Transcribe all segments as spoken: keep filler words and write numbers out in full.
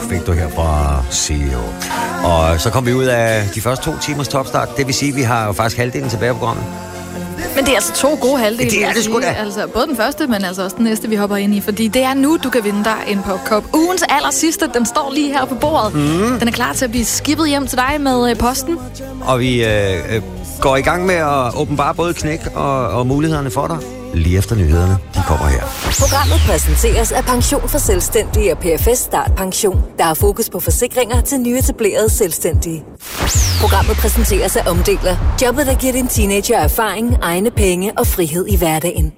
fik du her fra C E O. Og så kom vi ud af de første to timers topstart. Det vil sige, at vi har jo faktisk halvdelen tilbage på programmet. Men det er altså to gode halvdele. Det er det sgu da. Altså, både den første, men altså også den næste, vi hopper ind i. Fordi det er nu, du kan vinde dig en popkop. Ugens aller sidste, den står lige her på bordet. Mm. Den er klar til at blive skippet hjem til dig med posten. Og vi øh, går i gang med at åbenbare både knæk og, og mulighederne for dig. Lige efter nyhederne, de kommer her. Programmet præsenteres af Pension for Selvstændige og P F S Start Pension, der har fokus på forsikringer til nyetablerede selvstændige. Programmet præsenteres af Omdeler, jobbet der giver din teenager erfaring, egne penge og frihed i hverdagen.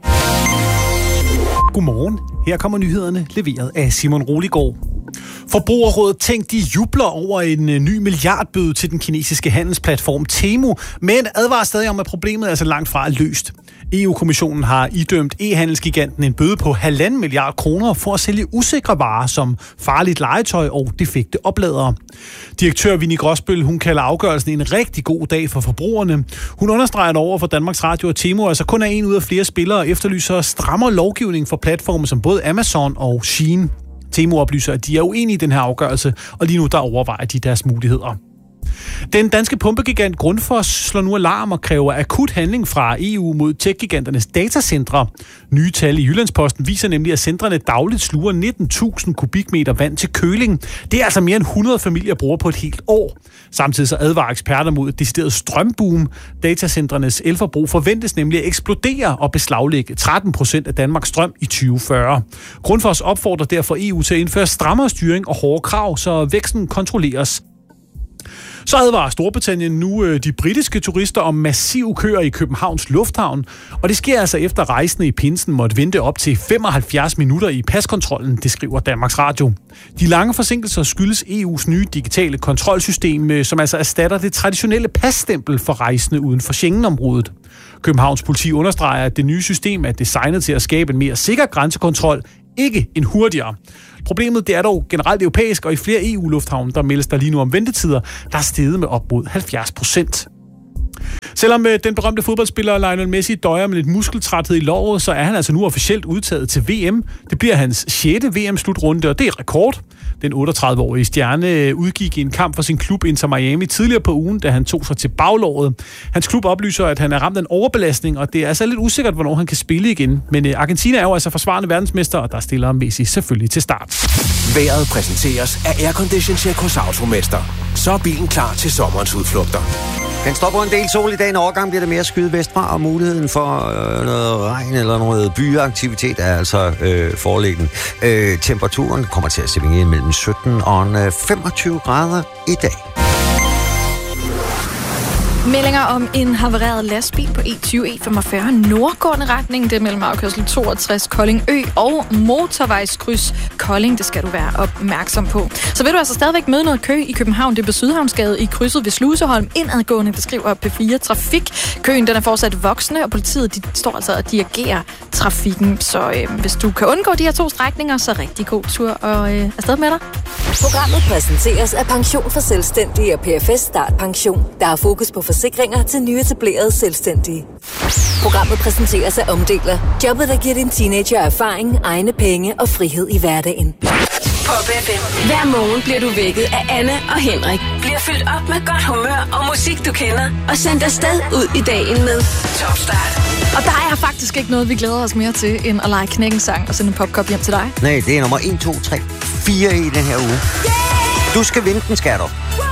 Godmorgen. Her kommer nyhederne leveret af Simon Roligård. Forbrugerrådet Tænk, de jubler over en ny milliardbøde til den kinesiske handelsplatform Temu, men advarer stadig om, at problemet er så langt fra er løst. E U-kommissionen har idømt e-handelsgiganten en bøde på halvanden milliard kroner for at sælge usikre varer som farligt legetøj og defekte opladere. Direktør Vinnie Gråsbøl, hun kalder afgørelsen en rigtig god dag for forbrugerne. Hun understreger over for Danmarks Radio og Temu, altså kun er en ud af flere spillere efterlyser strammer lovgivning for platforme som både Amazon og Shein. Temu oplyser, at de er uenige i den her afgørelse, og lige nu der overvejer de deres muligheder. Den danske pumpegigant Grundfos slår nu alarm og kræver akut handling fra E U mod tech-giganternes datacentre. Nye tal i Jyllandsposten viser nemlig, at centrene dagligt sluger nitten tusind kubikmeter vand til køling. Det er altså mere end hundrede familier bruger på et helt år. Samtidig så advarer eksperter mod et decideret strømboom. Datacentrenes elforbrug forventes nemlig at eksplodere og beslaglægge tretten procent af Danmarks strøm i tyve fyrre. Grundfos opfordrer derfor E U til at indføre strammere styring og hårde krav, så væksten kontrolleres. Så advarer Storbritannien nu de britiske turister om massive køer i Københavns Lufthavn, og det sker altså efter rejsende i pinsen måtte vente op til femoghalvfjerds minutter i paskontrollen, det skriver Danmarks Radio. De lange forsinkelser skyldes E U's nye digitale kontrolsystem, som altså erstatter det traditionelle passtempel for rejsende uden for Schengen-området. Københavns politi understreger, at det nye system er designet til at skabe en mere sikker grænsekontrol, ikke en hurtigere. Problemet det er dog generelt europæisk, og i flere E U-lufthavne, der meldes der lige nu om ventetider, der er steget med op mod halvfjerds procent. Selvom den berømte fodboldspiller Lionel Messi døjer med lidt muskeltræthed i låret, så er han altså nu officielt udtaget til V M. Det bliver hans sjette V M-slutrunde, og det er rekord. Den otteogtredive-årige stjerne udgik i en kamp for sin klub Inter Miami tidligere på ugen, da han tog sig til baglåret. Hans klub oplyser, at han er ramt af en overbelastning, og det er altså lidt usikkert, hvornår han kan spille igen. Men Argentina er jo altså forsvarende verdensmester, og der stiller Messi selvfølgelig til start. Vejret præsenteres af Aircondition Check hos Automester. Så er bilen klar til sommerens udflugter. Den står på en del sol i dag. En overgang bliver det mere skyde vestfra, og muligheden for øh, noget regn eller noget byeaktivitet er altså øh, foreliggende. Øh, temperaturen kommer til at svinge mellem sytten og femogtyve grader i dag. Meldinger om en havareret lastbil på E tyve E femogfyrre nordgående retning. Det er mellem afkørsel toogtres Kolding Ø og motorvejskryds Kolding. Det skal du være opmærksom på. Så vil du altså stadigvæk møde noget kø i København. Det er på Sydhavnsgade i krydset ved Sluseholm. Indadgående, det skriver P fire Trafik. Køen den er fortsat voksende, og politiet de står altså og dirigerer trafikken. Så øh, hvis du kan undgå de her to strækninger, så rigtig god tur og øh, afsted med dig. Programmet præsenteres af Pension for Selvstændige og P F S Start Pension, der har fokus på forsikringer til nyetablerede selvstændige. Programmet præsenteres af Omdeler, jobbet der giver din teenager erfaring, egne penge og frihed i hverdagen. Pop F M. Hver morgen bliver du vækket af Anne og Henrik. Bliver fyldt op med godt humør og musik, du kender. Og sendt afsted ud i dagen med Top Start. Og der er faktisk ikke noget, vi glæder os mere til, end at lege knækkensang og sende en popkop hjem til dig. Nej, det er nummer et, to, tre, fire i den her uge. Du skal vinde den, skatter.